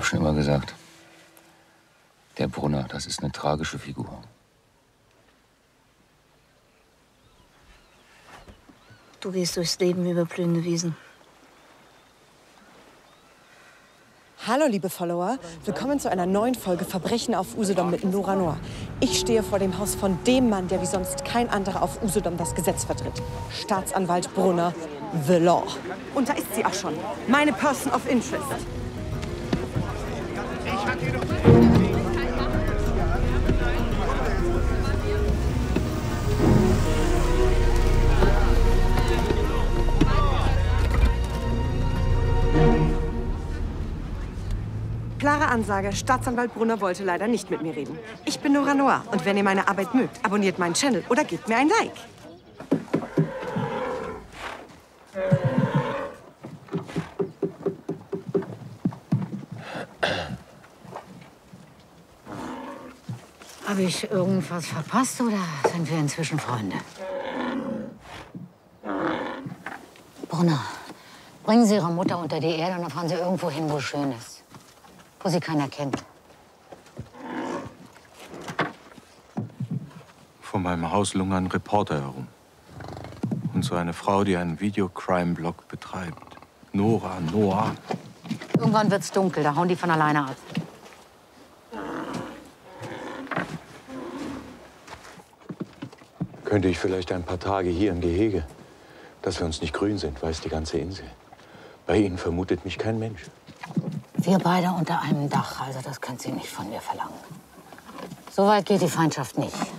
habe schon immer gesagt, der Brunner, das ist eine tragische Figur. Du gehst durchs Leben über blühende Wiesen. Hallo, liebe Follower. Willkommen zu einer neuen Folge Verbrechen auf Usedom mit Nora Noah. Ich stehe vor dem Haus von dem Mann, der wie sonst kein anderer auf Usedom das Gesetz vertritt. Staatsanwalt Brunner, The Law. Und da ist sie auch schon, meine Person of Interest. Klare Ansage, Staatsanwalt Brunner wollte leider nicht mit mir reden. Ich bin Nora Noah und wenn ihr meine Arbeit mögt, abonniert meinen Channel oder gebt mir ein Like. Habe ich irgendwas verpasst oder sind wir inzwischen Freunde? Brunner, bringen Sie Ihre Mutter unter die Erde und dann fahren Sie irgendwo hin, wo schön ist. Wo sie keiner kennt. Vor meinem Haus lungern Reporter herum. Und so eine Frau, die einen Videocrime-Blog betreibt. Nora Noah. Irgendwann wird's dunkel, da hauen die von alleine ab. Könnte ich vielleicht ein paar Tage hier im Gehege? Dass wir uns nicht grün sind, weiß die ganze Insel. Bei Ihnen vermutet mich kein Mensch. Wir beide unter einem Dach, also das können Sie nicht von mir verlangen. So weit geht die Feindschaft nicht.